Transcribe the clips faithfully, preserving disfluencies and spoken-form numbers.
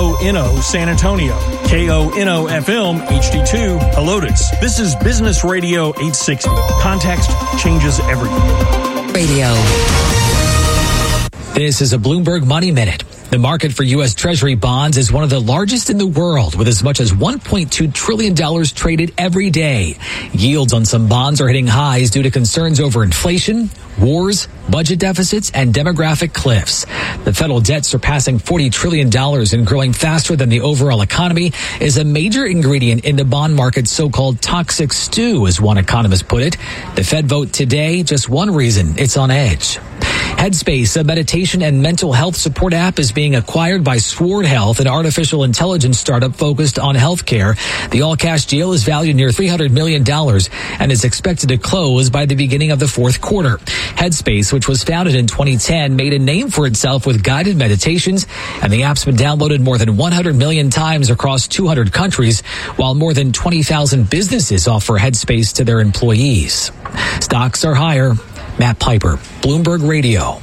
O N O San Antonio, K O N O F M H D two Helotes. This is Business Radio eight sixty. Context changes everything. Radio. This is a Bloomberg Money Minute. The market for U S. Treasury bonds is one of the largest in the world, with as much as one point two trillion dollars traded every day. Yields on some bonds are hitting highs due to concerns over inflation, wars, budget deficits, and demographic cliffs. The federal debt surpassing forty trillion dollars and growing faster than the overall economy is a major ingredient in the bond market's so-called toxic stew, as one economist put it. The Fed vote today, just one reason it's on edge. Headspace, a meditation and mental health support app, is being acquired by Sword Health, an artificial intelligence startup focused on healthcare. The all-cash deal is valued near three hundred million dollars and is expected to close by the beginning of the fourth quarter. Headspace, which was founded in twenty ten, made a name for itself with guided meditations, and the app's been downloaded more than one hundred million times across two hundred countries, while more than twenty thousand businesses offer Headspace to their employees. Stocks are higher. Matt Piper, Bloomberg Radio.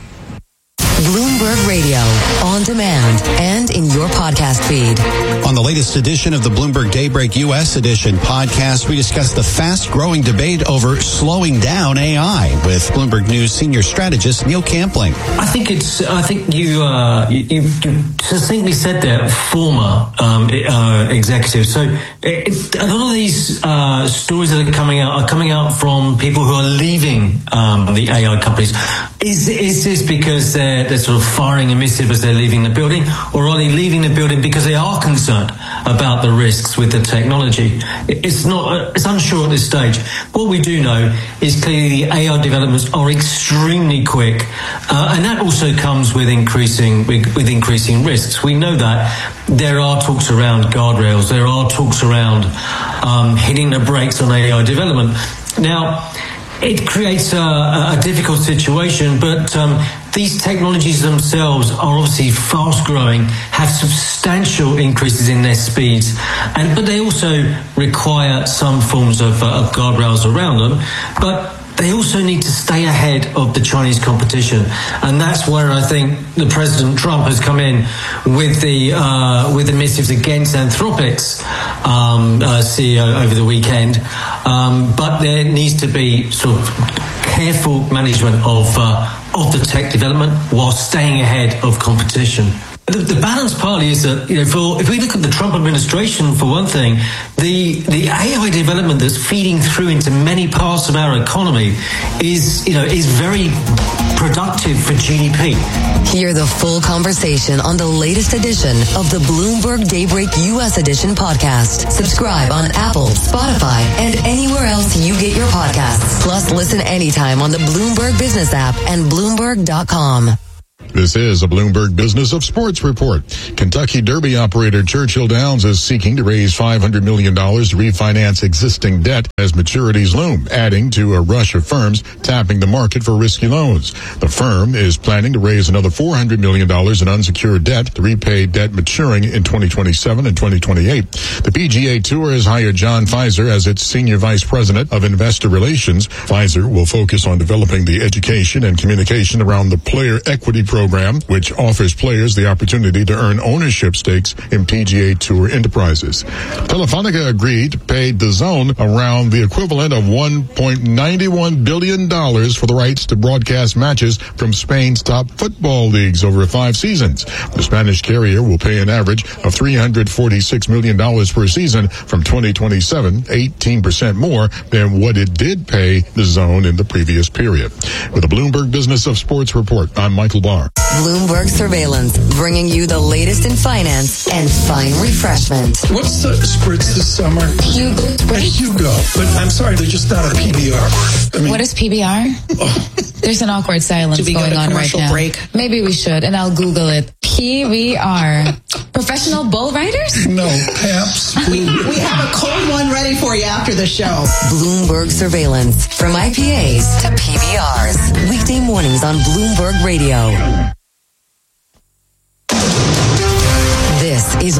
Bloomberg Radio, on demand and in your podcast feed. On the latest edition of the Bloomberg Daybreak U S Edition podcast, we discuss the fast-growing debate over slowing down A I with Bloomberg News senior strategist Neil Campling. I think it's. I think you uh, you, you succinctly said that, former um, uh, executive. So it, a lot of these uh, stories that are coming out are coming out from people who are leaving um, the A I companies. Is is this because they're they're sort of firing a missive as they're leaving the building, or are they leaving the building because they are concerned about the risks with the technology? It's not. It's unsure at this stage. What we do know is clearly the A I developments are extremely quick, uh, and that also comes with increasing with, with increasing risks. We know that there are talks around guardrails. There are talks around um, hitting the brakes on A I development. Now, it creates a, a difficult situation, but um, these technologies themselves are obviously fast growing, have substantial increases in their speeds, and but they also require some forms of, uh, of guardrails around them. But they also need to stay ahead of the Chinese competition, and that's where I think the President Trump has come in with the uh, with the missives against Anthropic's um, uh, C E O over the weekend. Um, but there needs to be sort of careful management of uh, of the tech development while staying ahead of competition. The, the balance partly is that, you know, for, if we look at the Trump administration, for one thing, the the A I development that's feeding through into many parts of our economy is, you know, is very productive for G D P. Hear the full conversation on the latest edition of the Bloomberg Daybreak U S Edition podcast. Subscribe on Apple, Spotify, and anywhere else you get your podcasts. Plus, listen anytime on the Bloomberg Business app and Bloomberg dot com. This is a Bloomberg Business of Sports report. Kentucky Derby operator Churchill Downs is seeking to raise five hundred million dollars to refinance existing debt as maturities loom, adding to a rush of firms tapping the market for risky loans. The firm is planning to raise another four hundred million dollars in unsecured debt to repay debt maturing in twenty twenty-seven and twenty twenty-eight. The P G A Tour has hired John Pfizer as its Senior Vice President of Investor Relations. Pfizer will focus on developing the education and communication around the player equity program, which offers players the opportunity to earn ownership stakes in P G A Tour enterprises. Telefonica agreed to pay DAZN around the equivalent of one point nine one billion dollars for the rights to broadcast matches from Spain's top football leagues over five seasons. The Spanish carrier will pay an average of three hundred forty-six million dollars per season from twenty twenty-seven, eighteen percent more than what it did pay DAZN in the previous period. With the Bloomberg Business of Sports report, I'm Michael Barr. Bloomberg Surveillance, bringing you the latest in finance and fine refreshment. What's the spritz this summer? Hugo. A Hugo. But I'm sorry, they're just not a P B R. I mean, what is P B R? Oh. There's an awkward silence Should we going go to on right now. Break? Maybe we should, and I'll Google it. P B R. Professional bull riders? No, Paps. we, we have a cold one ready for you after the show. Bloomberg Surveillance, from I P As to P B Rs. Weekday mornings on Bloomberg Radio. This is Bloomberg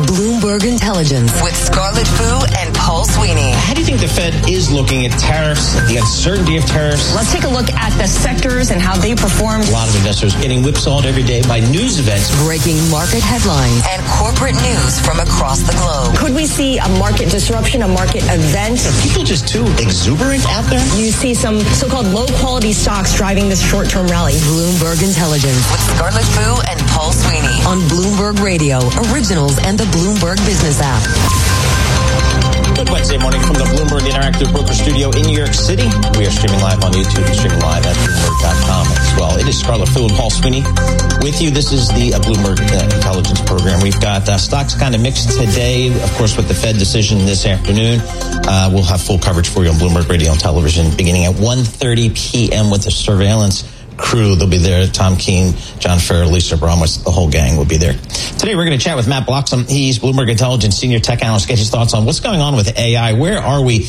Bloomberg Intelligence with Scarlett Fu and Paul Sweeney. How do you think the Fed is looking at tariffs, the uncertainty of tariffs? Let's take a look at the sectors and how they performed. A lot of investors getting whipsawed every day by news events. Breaking market headlines and corporate news from across the globe. Could we see a market disruption, a market event? Are people just too exuberant out there? You see some so-called low-quality stocks driving this short-term rally. Bloomberg Intelligence with Scarlett Fu and Paul Sweeney on Bloomberg Radio, Originals, and the Bloomberg Business app. Good Wednesday morning from the Bloomberg Interactive Broker Studio in New York City. We are streaming live on YouTube and streaming live at Bloomberg dot com as well. It is Scarlett Fu and Paul Sweeney with you. This is the uh, Bloomberg uh, Intelligence Program. We've got uh, stocks kind of mixed today, of course, with the Fed decision this afternoon. Uh, we'll have full coverage for you on Bloomberg Radio and Television beginning at one thirty p.m. with the surveillance crew. They'll be there. Tom Keene, John Farrell, Lisa Bromwich, the whole gang will be there. Today, we're going to chat with Matt Bloxham. He's Bloomberg Intelligence Senior Tech Analyst. Get his thoughts on what's going on with A I. Where are we?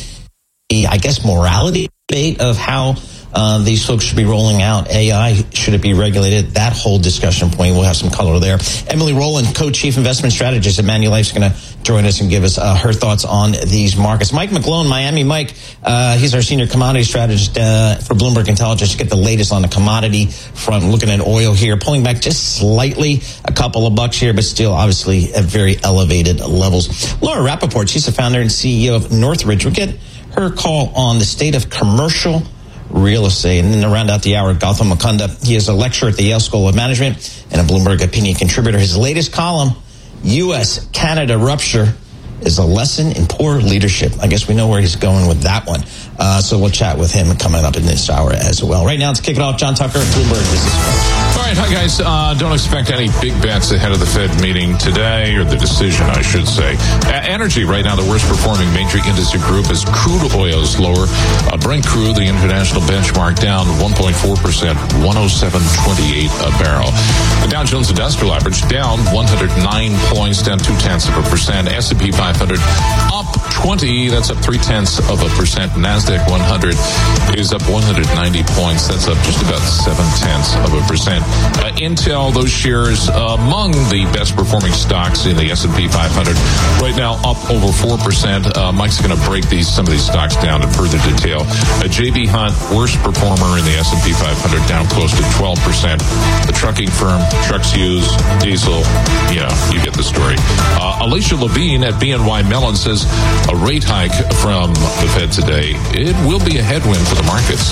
I guess morality debate of how uh, these folks should be rolling out A I. Should it be regulated? That whole discussion point. We'll have some color there. Emily Rowland, Co-Chief Investment Strategist at Manulife, is going to join us and give us uh, her thoughts on these markets. Mike McGlone, Miami Mike, uh, he's our senior commodity strategist uh, for Bloomberg Intelligence. To get the latest on the commodity front, looking at oil here, pulling back just slightly, a couple of bucks here, but still obviously at very elevated levels. Laura Rappaport, she's the founder and C E O of Northridge. We'll get her call on the state of commercial real estate. And then to round out the hour, Gautam Mukunda. He is a lecturer at the Yale School of Management and a Bloomberg opinion contributor. His latest column, U S Canada rupture is a lesson in poor leadership. I guess we know where he's going with that one. Uh, so we'll chat with him coming up in this hour as well. Right now, let's kick it off. John Tucker, Bloomberg Business. All right, hi guys. Uh, don't expect any big bets ahead of the Fed meeting today, or the decision, I should say. Uh, energy right now, the worst performing major industry group is crude oil is lower. Uh, Brent crude, the international benchmark, down one point four percent, one oh seven twenty-eight a barrel. The Dow Jones Industrial Average down one hundred nine points, down two tenths of a percent. S and P five hundred up twenty, that's up three tenths of a percent. NASDAQ one hundred is up one hundred ninety points, that's up just about seven tenths of a percent. Uh, Intel, those shares uh, among the best performing stocks in the S and P five hundred, right now up over four percent. Uh, Mike's going to break these some of these stocks down in further detail. Uh, J B Hunt, worst performer in the S and P five hundred, down close to twelve percent. The trucking firm, trucks used, diesel, you know, you get the story. Uh, Alicia Levine at B N Y Mellon says a rate hike from the Fed today, it will be a headwind for the markets.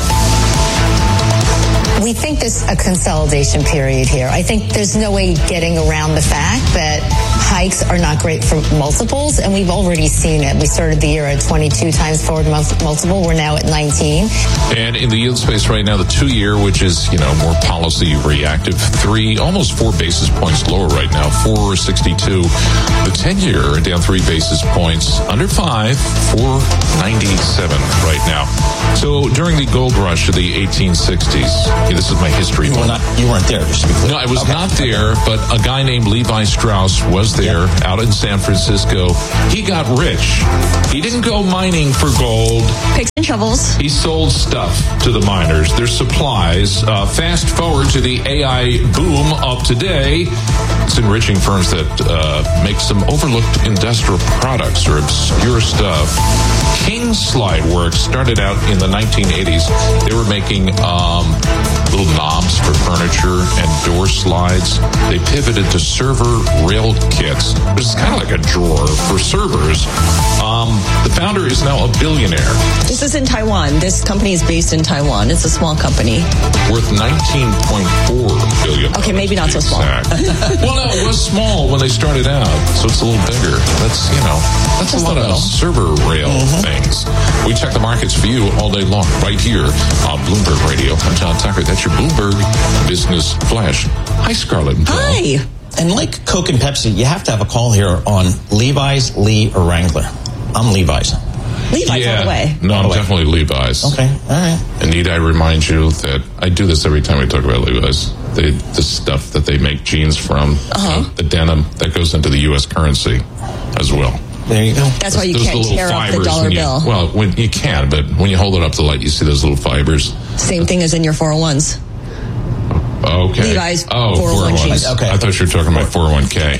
We think there's a consolidation period here. I think there's no way getting around the fact that hikes are not great for multiples, and we've already seen it. We started the year at twenty-two times forward multiple. We're now at nineteen. And in the yield space right now, the two-year, which is, you know, more policy reactive, three, almost four basis points lower right now, four sixty-two. The ten-year down three basis points, under five, four ninety-seven right now. So during the gold rush of the eighteen sixties, okay, this is my history. You, were not, you weren't there, just to be clear. No, I was okay. not there, but a guy named Levi Strauss was there yep. out in San Francisco. He got rich. He didn't go mining for gold. Picks and shovels. He sold stuff to the miners, their supplies. Uh, fast forward to the A I boom of today. It's enriching firms that uh, make some overlooked industrial products or obscure stuff. King Slide Works started out in the nineteen eighties. They were making um, little knobs for furniture and door slides. They pivoted to server rail kits, which is kind of like a drawer for servers. Um, the founder is now a billionaire. This is in Taiwan. This company is based in Taiwan. It's a small company. Worth nineteen point four billion dollars. Okay, maybe not so small. Well, no, it was small when they started out, so it's a little bigger. That's, you know, that's Just a lot of server rail mm-hmm. things. We check the markets for you all day long, right here on Bloomberg Radio. I'm John Tucker. That's your Bloomberg Business Flash. Hi, Scarlett and Paul. Hi. And like Coke and Pepsi, you have to have a call here on Levi's, Lee, or Wrangler. I'm Levi's. Levi's yeah. all the way. No, all I'm the way. definitely Levi's. Okay, all right. And need I remind you that I do this every time we talk about Levi's. They, the stuff that they make jeans from, uh-huh. the, the denim, that goes into the U S currency as well. There you go. That's why you those can't tear up the dollar you, bill. Well, when, you can, but when you hold it up to the light, you see those little fibers. Same thing as in your four oh ones. Okay. Levi's oh, four oh one Gs. Okay. I thought you were talking about four oh one k.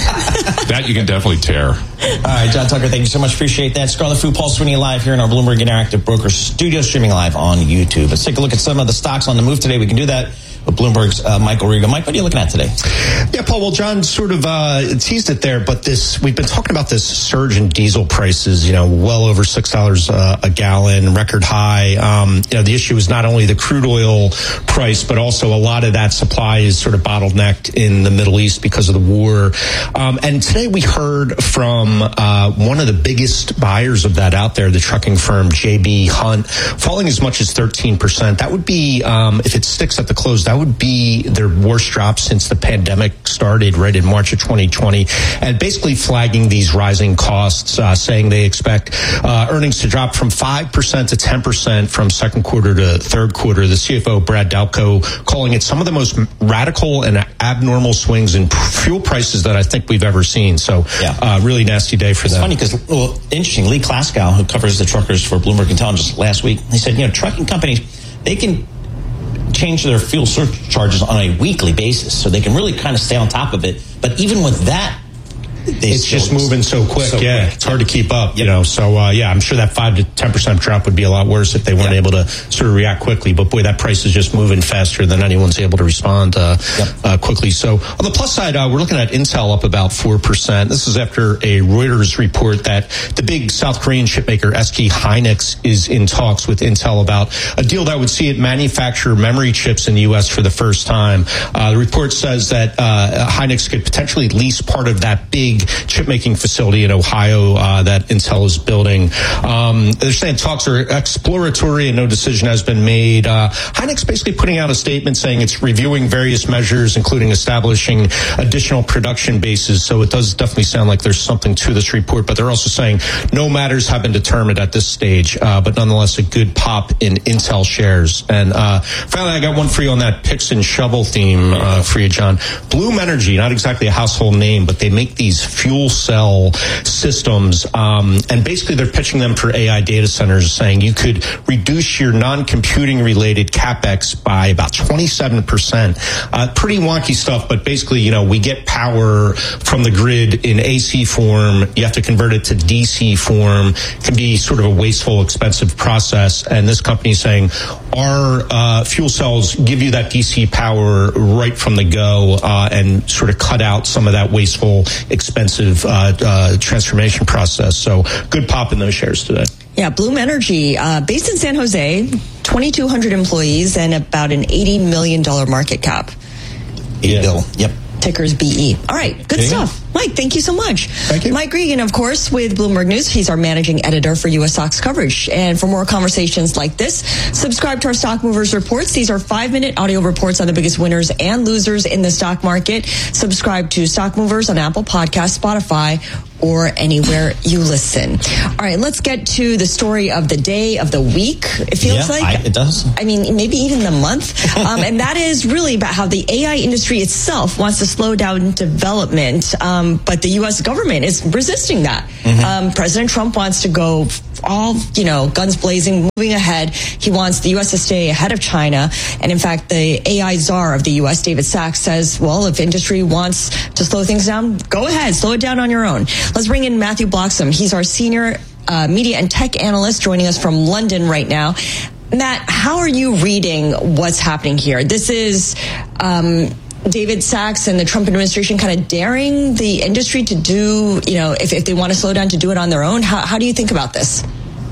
That you can definitely tear. All right, John Tucker, thank you so much. Appreciate that. Scarlet Fu, Paul Sweeney live here in our Bloomberg Interactive Brokers studio, streaming live on YouTube. Let's take a look at some of the stocks on the move today. We can do that with Bloomberg's uh, Michael Rigo. Mike, what are you looking at today? Yeah, Paul, well, John sort of uh, teased it there, but this we've been talking about this surge in diesel prices, you know, well over six dollars uh, a gallon, record high. Um, you know, the issue is not only the crude oil price, but also a lot of that supply is sort of bottlenecked in the Middle East because of the war. Um, and today we heard from uh, one of the biggest buyers of that out there, the trucking firm J B Hunt, falling as much as thirteen percent. That would be, um, if it sticks at the close, that would be their worst drop since the pandemic started right in March of twenty twenty, and basically flagging these rising costs, uh, saying they expect uh, earnings to drop from five percent to ten percent from second quarter to third quarter. The C F O, Brad Dalco, calling it some of the most radical and abnormal swings in fuel prices that I think we've ever seen. So yeah. uh, really nasty day for it's them. It's funny because, well, interesting, Lee Klaskow, who covers the truckers for Bloomberg Intelligence last week, he said, you know, trucking companies, they can change their fuel surcharges on a weekly basis, so they can really kind of stay on top of it. But even with that, it's just moving so quick. So yeah, quick. It's hard to keep up, you know. So, uh, yeah, I'm sure that five to ten percent drop would be a lot worse if they weren't yep. able to sort of react quickly. But, boy, that price is just moving faster than anyone's able to respond uh, yep. uh, quickly. So, on the plus side, uh, we're looking at Intel up about four percent. This is after a Reuters report that the big South Korean chipmaker S K Hynix is in talks with Intel about a deal that would see it manufacture memory chips in the U S for the first time. Uh, the report says that uh, Hynix could potentially lease part of that big chipmaking facility in Ohio uh, that Intel is building. Um, they're saying talks are exploratory and no decision has been made. Uh, Hynix basically putting out a statement saying it's reviewing various measures, including establishing additional production bases. So it does definitely sound like there's something to this report, but they're also saying no matters have been determined at this stage, uh, but nonetheless a good pop in Intel shares. And uh, finally, I got one for you on that picks and shovel theme uh, for you, John. Bloom Energy, not exactly a household name, but they make these fuel cell systems, um, and basically they're pitching them for A I data centers, saying you could reduce your non-computing related CapEx by about twenty-seven percent. Uh, pretty wonky stuff, but basically, you know, we get power from the grid in A C form. You have to convert it to D C form. It can be sort of a wasteful, expensive process. And this company is saying our uh, fuel cells give you that D C power right from the go, uh, and sort of cut out some of that wasteful, expensive Uh, uh, transformation process. So good pop in those shares today. Yeah, Bloom Energy, uh, based in San Jose, twenty-two hundred employees and about an eighty million dollars market cap. eighty yeah. bill. Yep. Ticker's B E. All right, good there stuff. Mike, thank you so much. Thank you. Mike Regan, of course, with Bloomberg News. He's our managing editor for U S stocks coverage. And for more conversations like this, subscribe to our Stock Movers reports. These are five-minute audio reports on the biggest winners and losers in the stock market. Subscribe to Stock Movers on Apple Podcasts, Spotify, or anywhere you listen. All right, let's get to the story of the day, of the week, it feels yeah, like. I, it does. I mean, maybe even the month. Um, and that is really about how the A I industry itself wants to slow down development. Um, but the U S government is resisting that. Mm-hmm. Um, President Trump wants to go all, you know, guns blazing, moving ahead. He wants the U S to stay ahead of China. And in fact, the A I czar of the U S, David Sachs, says, well, if industry wants to slow things down, go ahead, slow it down on your own. Let's bring in Matthew Bloxham. He's our senior uh, media and tech analyst, joining us from London right now. Matt, how are you reading what's happening here? This is um, David Sachs and the Trump administration kind of daring the industry to do, you know, if, if they want to slow down, to do it on their own. How, how do you think about this?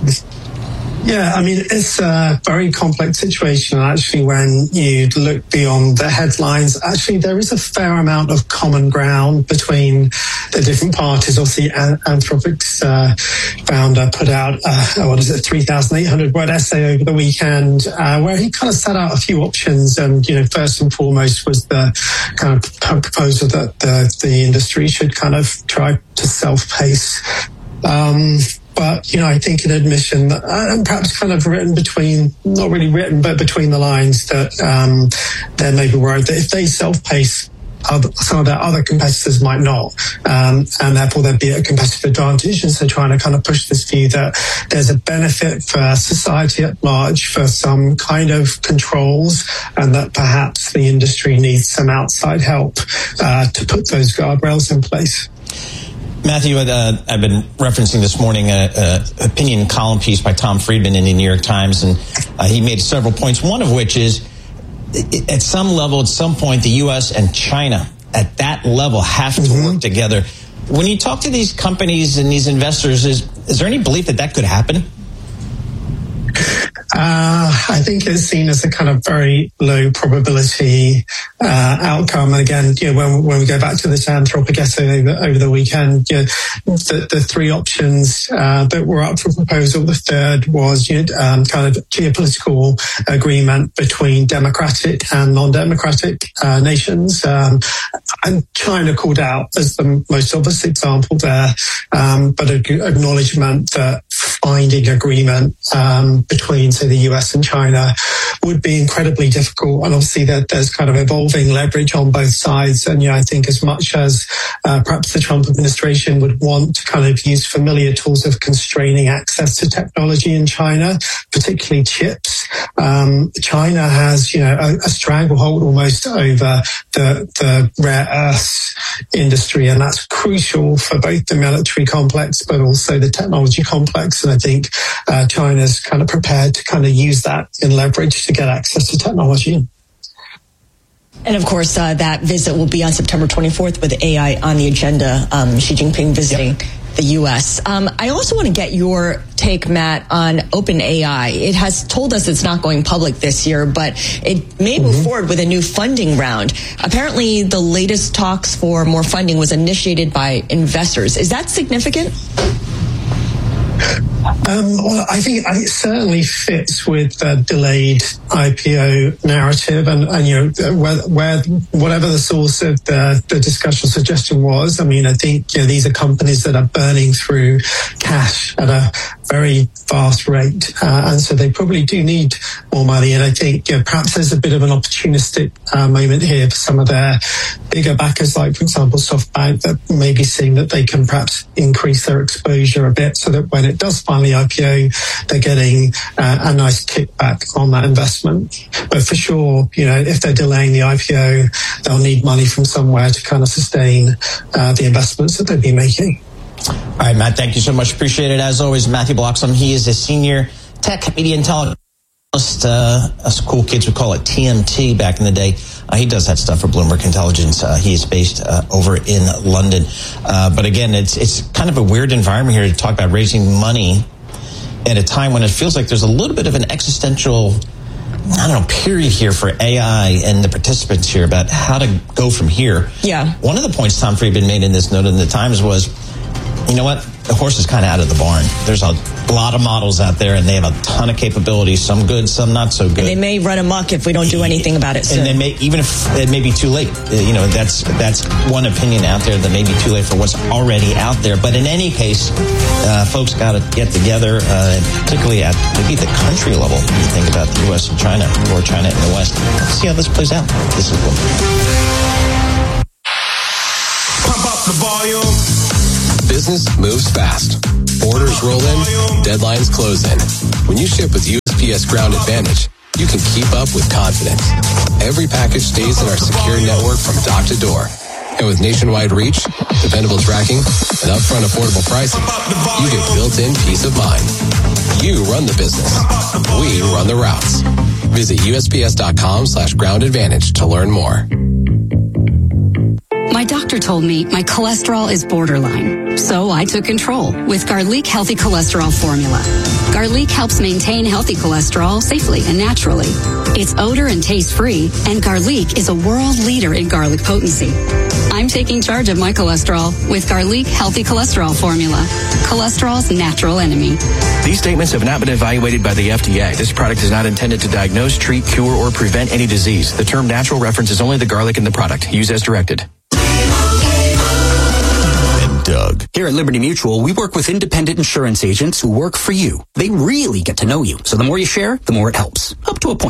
Yeah, I mean, it's a very complex situation. Actually, when you look beyond the headlines, actually, there is a fair amount of common ground between the different parties. Obviously, Anthropic's uh, founder put out, uh, what is it, three thousand eight hundred word essay over the weekend, uh, where he kind of set out a few options. And, you know, first and foremost was the kind of proposal that the, the industry should kind of try to self-pace. Um, But, you know, I think an admission that, and perhaps kind of written between, not really written, but between the lines, that um, they're maybe worried that if they self-pace other, some of their other competitors might not. Um, and therefore there'd be a competitive advantage. And so trying to kind of push this view that there's a benefit for society at large for some kind of controls, and that perhaps the industry needs some outside help uh, to put those guardrails in place. Matthew, uh, I've been referencing this morning an opinion column piece by Tom Friedman in the New York Times, and uh, he made several points, one of which is at some level, at some point, the U S and China at that level have to mm-hmm. work together. When you talk to these companies and these investors, is, is there any belief that that could happen? Uh, I think it's seen as a kind of very low probability uh, outcome. And again, you know, when, when we go back to this Anthropic essay over, over the weekend, you know, the, the three options uh, that were up for proposal, the third was you know, um, kind of geopolitical agreement between democratic and non-democratic uh, nations. Um, and China called out as the most obvious example there, um, but an acknowledgement that finding agreement um, between, say, the U S and China would be incredibly difficult. And obviously that there's kind of evolving leverage on both sides. And, you know, I think as much as uh, perhaps the Trump administration would want to kind of use familiar tools of constraining access to technology in China, particularly chips, um, China has, you know, a, a stranglehold almost over the, the rare earths industry. And that's crucial for both the military complex, but also the technology complex. And I think uh, China's kind of prepared to kind of use that in leverage to get access to technology. And of course, uh, that visit will be on September twenty-fourth with A I on the agenda, um, Xi Jinping visiting yep. the U S. Um, I also want to get your take, Matt, on OpenAI. It has told us it's not going public this year, but it may move mm-hmm. forward with a new funding round. Apparently, the latest talks for more funding was initiated by investors. Is that significant? Um, well, I think it certainly fits with the delayed I P O narrative, and, and you know, where, where whatever the source of the, the discussion suggestion was. I mean, I think you know, these are companies that are burning through cash at a very fast rate, uh, and so they probably do need more money. And I think you know, perhaps there's a bit of an opportunistic uh, moment here for some of their bigger backers, like for example SoftBank, that may be seeing that they can perhaps increase their exposure a bit, so that when it does finally I P O, they're getting uh, a nice kickback on that investment. But for sure, you know, if they're delaying the I P O, they'll need money from somewhere to kind of sustain uh, the investments that they'll be making. All right, Matt, thank you so much. Appreciate it. As always, Matthew Bloxham, he is a senior tech media intelligence analyst. Uh, us cool kids would call it T M T back in the day. Uh, he does that stuff for Bloomberg Intelligence. Uh, he is based uh, over in London. Uh, but again, it's it's kind of a weird environment here to talk about raising money at a time when it feels like there's a little bit of an existential, I don't know, period here for A I and the participants here about how to go from here. Yeah. One of the points Tom Friedman made in this note in the Times was, you know what? The horse is kind of out of the barn. There's a lot of models out there, and they have a ton of capabilities. Some good, some not so good. And they may run amok if we don't do anything about it soon. And they may, even if it may be too late. You know, that's that's one opinion out there that may be too late for what's already out there. But in any case, uh, folks got to get together, uh, particularly at maybe the country level. When you think about the U S and China, or China and the West. Let's see how this plays out. This is cool. Pump up the volume. Business moves fast. Orders roll in, deadlines close in. When you ship with U S P S Ground Advantage, you can keep up with confidence. Every package stays in our secure network from dock to door. And with nationwide reach, dependable tracking, and upfront affordable pricing, you get built-in peace of mind. You run the business. We run the routes. Visit U S P S dot com slash ground advantage to learn more. My doctor told me my cholesterol is borderline, so I took control with Garlic Healthy Cholesterol Formula. Garlic helps maintain healthy cholesterol safely and naturally. It's odor and taste-free, and Garlic is a world leader in garlic potency. I'm taking charge of my cholesterol with Garlic Healthy Cholesterol Formula, cholesterol's natural enemy. These statements have not been evaluated by the F D A. This product is not intended to diagnose, treat, cure, or prevent any disease. The term natural references only the garlic in the product. Use as directed. Doug. Here at Liberty Mutual, we work with independent insurance agents who work for you. They really get to know you. So the more you share, the more it helps. Up to a point.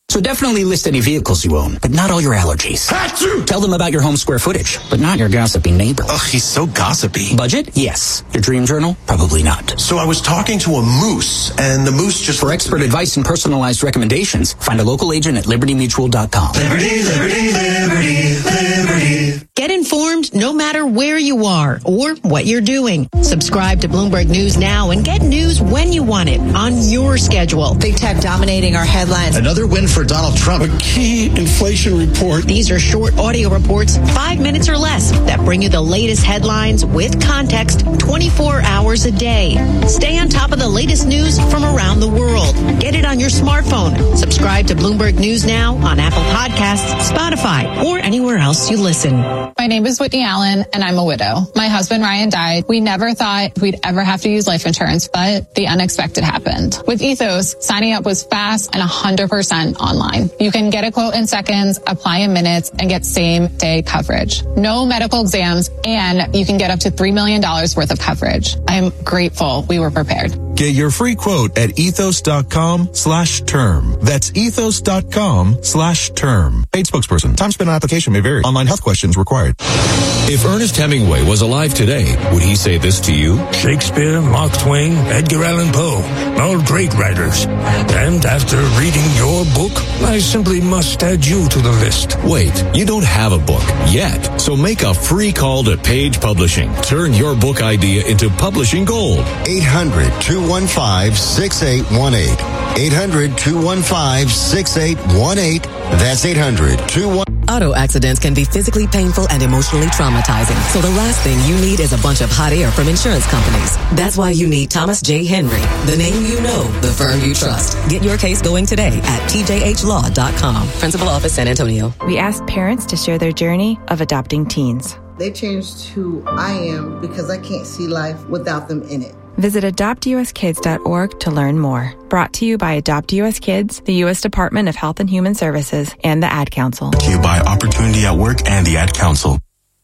So definitely list any vehicles you own, but not all your allergies. Achoo! Tell them about your home square footage, but not your gossipy neighbor. Ugh, he's so gossipy. Budget? Yes. Your dream journal? Probably not. So I was talking to a moose, and the moose just... For expert advice and personalized recommendations, find a local agent at liberty mutual dot com. Liberty, liberty, liberty, liberty. Get informed no matter where you are or what you're doing. Subscribe to Bloomberg News now and get news when you want it on your schedule. Big tech dominating our headlines. Another win for Donald Trump. A key inflation report. These are short audio reports, five minutes or less, that bring you the latest headlines with context twenty-four hours a day. Stay on top of the latest news from around the world. Get it on your smartphone. Subscribe to Bloomberg News now on Apple Podcasts, Spotify, or anywhere else you listen. My name is Whitney Allen, and I'm a widow. My husband, Ryan, died. We never thought we'd ever have to use life insurance, but the unexpected happened. With Ethos, signing up was fast and one hundred percent online. You can get a quote in seconds, apply in minutes, and get same-day coverage. No medical exams, and you can get up to three million dollars worth of coverage. I am grateful we were prepared. Get your free quote at ethos.com slash term. That's ethos.com slash term. Paid spokesperson. Time spent on application may vary. Online health questions required. If Ernest Hemingway was alive today, would he say this to you? Shakespeare, Mark Twain, Edgar Allan Poe, all great writers. And after reading your book, I simply must add you to the list. Wait, you don't have a book yet. So make a free call to Page Publishing. Turn your book idea into publishing gold. eight hundred, two one five, six eight one eight. eight hundred, two one five, six eight one eight. That's eight hundred, two one five. Auto accidents can be physically painful and emotionally traumatizing. So the last thing you need is a bunch of hot air from insurance companies. That's why you need Thomas J. Henry, the name you know, the firm you trust. Get your case going today at T J H law dot com. Principal Office, San Antonio. We asked parents to share their journey of adopting teens. They changed who I am because I can't see life without them in it. Visit adopt u s kids dot org to learn more. Brought to you by Adopt U S Kids, the U S Department of Health and Human Services, and the Ad Council. To you by Opportunity at Work and the Ad Council.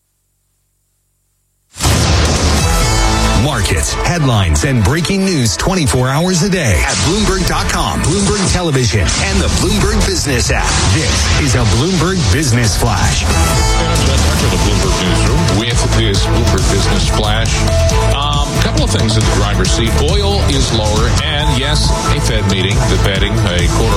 Markets, headlines, and breaking news twenty-four hours a day at Bloomberg dot com, Bloomberg Television, and the Bloomberg Business app. This is a Bloomberg Business Flash. And I'm John Tucker, the Bloomberg Newsroom, with this Bloomberg Business Flash. Um, a couple of things in the driver's seat. Oil is lower, and yes, a Fed meeting, debating a quarter